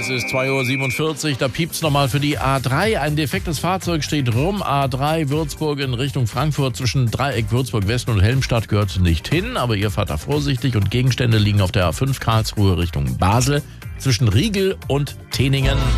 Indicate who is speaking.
Speaker 1: ist 2:47 Uhr, da piept's nochmal für die A3. Ein defektes Fahrzeug steht rum. A3 Würzburg in Richtung Frankfurt zwischen Dreieck Würzburg West und Helmstadt gehört nicht hin. Aber ihr fahrt da vorsichtig und Gegenstände liegen auf der A5 Karlsruhe Richtung Basel zwischen Riegel und Teningen.